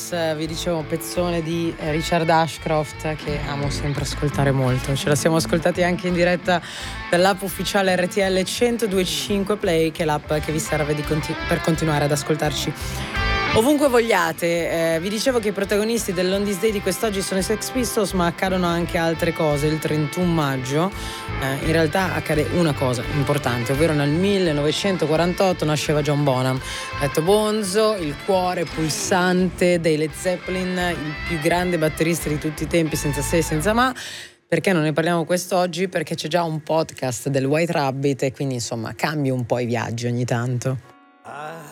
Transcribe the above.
Colors, vi dicevo, pezzone di Richard Ashcroft che amo sempre ascoltare molto. Ce la siamo ascoltati anche in diretta dall'app ufficiale RTL 102.5 Play, che è l'app che vi serve per continuare ad ascoltarci ovunque vogliate. Vi dicevo che i protagonisti dell'On This Day di quest'oggi sono i Sex Pistols, ma accadono anche altre cose. Il 31 maggio in realtà accade una cosa importante, ovvero nel 1948 nasceva John Bonham, detto Bonzo, il cuore pulsante dei Led Zeppelin, il più grande batterista di tutti i tempi, senza se e senza ma. Perché non ne parliamo quest'oggi? Perché c'è già un podcast del White Rabbit e quindi insomma cambio un po' i viaggi ogni tanto.